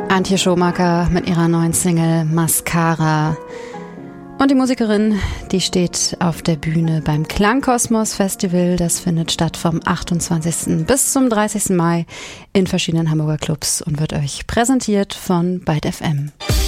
Antje Schumacher mit ihrer neuen Single Mascara. Und die Musikerin, die steht auf der Bühne beim Klangkosmos Festival. Das findet statt vom 28. bis zum 30. Mai in verschiedenen Hamburger Clubs und wird euch präsentiert von Byte FM.